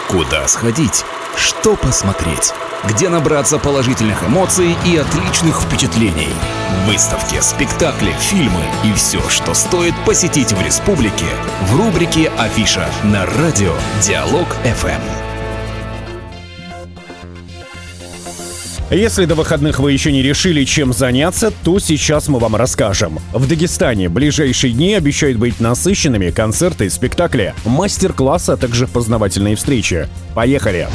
Куда сходить? Что посмотреть? Где набраться положительных эмоций и отличных впечатлений? Выставки, спектакли, фильмы и все, что стоит посетить в республике, в рубрике «Афиша» на радио Диалог FM. Если до выходных вы еще не решили, чем заняться, то сейчас мы вам расскажем. В Дагестане ближайшие дни обещают быть насыщенными: концерты, спектакли, мастер-классы, а также познавательные встречи. Поехали!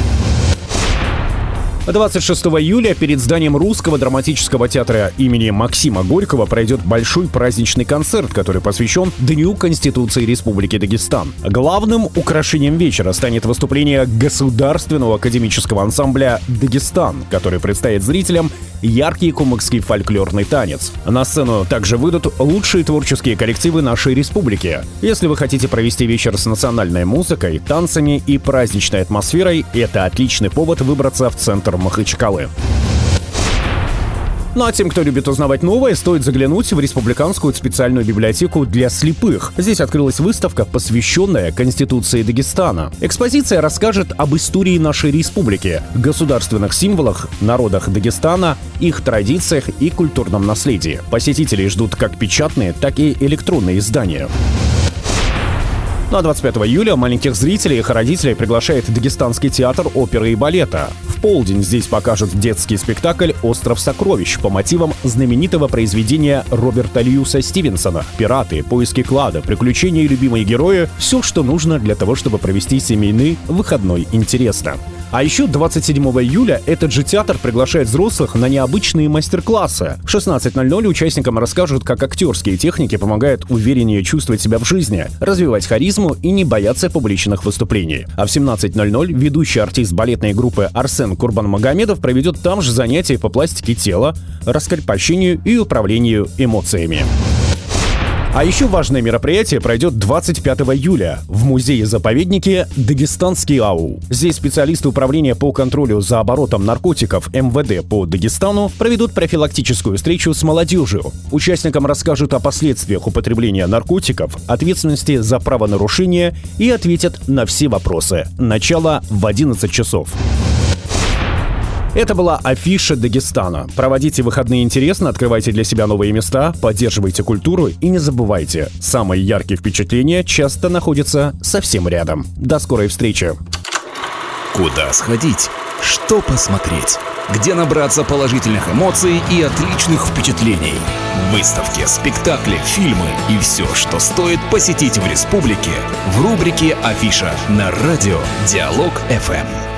26 июля перед зданием Русского драматического театра имени Максима Горького пройдет большой праздничный концерт, который посвящен Дню Конституции Республики Дагестан. Главным украшением вечера станет выступление государственного академического ансамбля «Дагестан», который представит зрителям яркий кумыкский фольклорный танец. На сцену также выйдут лучшие творческие коллективы нашей республики. Если вы хотите провести вечер с национальной музыкой, танцами и праздничной атмосферой, это отличный повод выбраться в центр Махачкалы. Ну а тем, кто любит узнавать новое, стоит заглянуть в Республиканскую специальную библиотеку для слепых. Здесь открылась выставка, посвященная Конституции Дагестана. Экспозиция расскажет об истории нашей республики, государственных символах, народах Дагестана, их традициях и культурном наследии. Посетителей ждут как печатные, так и электронные издания. Ну а 25 июля маленьких зрителей и их родителей приглашает Дагестанский театр оперы и балета. В полдень здесь покажут детский спектакль «Остров сокровищ» по мотивам знаменитого произведения Роберта Льюиса Стивенсона. Пираты, поиски клада, приключения и любимые герои — все, что нужно для того, чтобы провести семейный выходной интересно. А еще 27 июля этот же театр приглашает взрослых на необычные мастер-классы. В 16:00 участникам расскажут, как актерские техники помогают увереннее чувствовать себя в жизни, развивать харизму и не бояться публичных выступлений. А в 17:00 ведущий артист балетной группы Арсен Курбанмагомедов проведет там же занятия по пластике тела, раскрепощению и управлению эмоциями. А еще важное мероприятие пройдет 25 июля в музее-заповеднике «Дагестанский АУ». Здесь специалисты управления по контролю за оборотом наркотиков МВД по Дагестану проведут профилактическую встречу с молодежью. Участникам расскажут о последствиях употребления наркотиков, ответственности за правонарушения и ответят на все вопросы. Начало в 11 часов. Это была афиша Дагестана. Проводите выходные интересно, открывайте для себя новые места, поддерживайте культуру и не забывайте, самые яркие впечатления часто находятся совсем рядом. До скорой встречи! Куда сходить? Что посмотреть? Где набраться положительных эмоций и отличных впечатлений? Выставки, спектакли, фильмы и все, что стоит посетить в республике, в рубрике «Афиша» на радио Диалог FM.